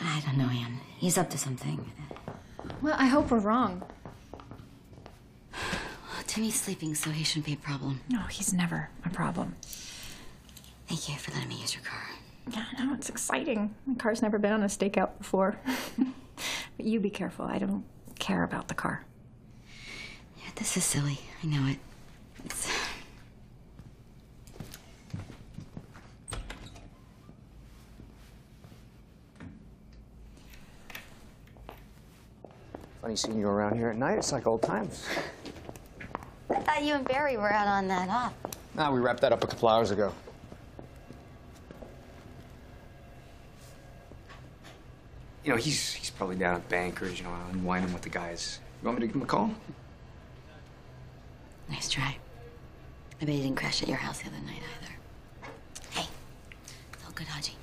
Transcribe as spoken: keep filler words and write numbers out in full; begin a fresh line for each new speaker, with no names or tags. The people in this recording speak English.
I don't know, Anne. He's up to something.
Well, I hope we're wrong.
Timmy's sleeping, so he shouldn't be a problem.
No, he's never a problem.
Thank you for letting me use your car.
Yeah, no, it's exciting. My car's never been on a stakeout before. But you be careful. I don't care about the car.
Yeah, this is silly. I know it. It's...
Funny seeing you around here at night. It's like old times.
I thought you and Barry were out on that hop.
Nah, we wrapped that up a couple hours ago. You know, he's he's probably down at Bankers, you know, unwinding with the guys. You want me to give him a call?
Nice try. I bet he didn't crash at your house the other night either. Hey, it's all good, Haji.